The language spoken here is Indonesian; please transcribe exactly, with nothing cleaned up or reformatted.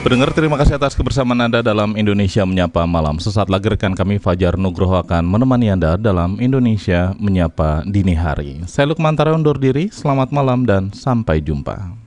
Pendengar, terima kasih atas kebersamaan Anda dalam Indonesia Menyapa Malam. Sesaat lagi rekan kami Fajar Nugroho akan menemani Anda dalam Indonesia Menyapa Dini Hari. Saya Lukman Tara undur diri, selamat malam dan sampai jumpa.